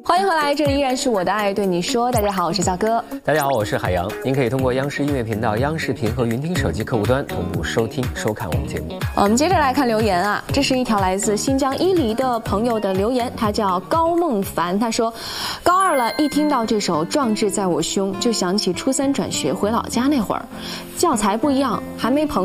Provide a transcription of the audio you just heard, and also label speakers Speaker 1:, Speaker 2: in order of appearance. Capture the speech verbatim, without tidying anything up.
Speaker 1: 欢迎回来，这里依然是我的爱对你说。大家好，我是小哥。
Speaker 2: 大家好，我是海洋。您可以通过央视音乐频道、央视频和云听手机客户端同步收听、收看我们节目。
Speaker 1: 我们接着来看留言啊，这是一条来自新疆伊犁的朋友的留言，他叫高梦凡，他说：高二了，一听到这首《壮志在我胸》，就想起初三转学回老家那会儿，教材不一样，还没朋友。